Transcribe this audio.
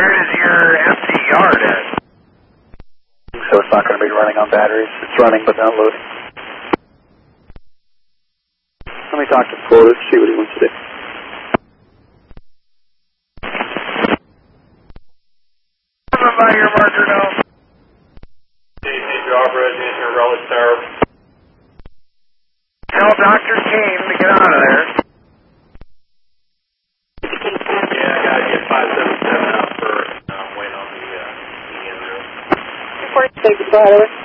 Where is your empty yard at? So it's not going to be running on batteries. It's running but not loading. Let me talk to Florida to see what he wants to do. By your marker now. DC job ready in your relic tower. Tell Dr. Kane to get out of there. Yeah, I gotta get 577 out first. I'm waiting on the EN room. Report, say goodbye.